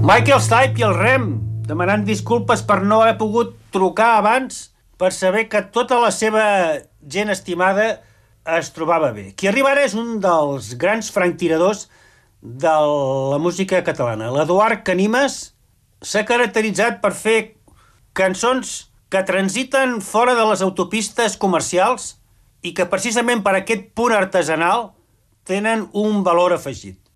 Michael Stipe i el Rem, demanant disculpes per no haver pogut trucar abans per saber que tota la seva gent estimada es trobava bé. Qui arriba ara és un dels grans franctiradors de la música catalana. L'Eduard Canimes s'ha caracteritzat per fer cançons que transiten fora de les autopistes comercials i que precisament per aquest punt artesanal tenen un valor afegit.